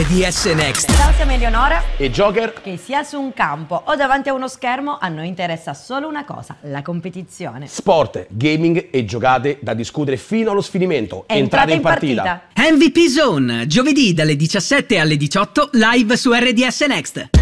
RDS Next. Ciao, siamo Eleonora e Joker. Che sia su un campo o davanti a uno schermo, a noi interessa solo una cosa: la competizione. Sport, gaming e giocate da discutere fino allo sfinimento. Entrate in partita. MVP Zone, giovedì dalle 17 alle 18 live su RDS Next.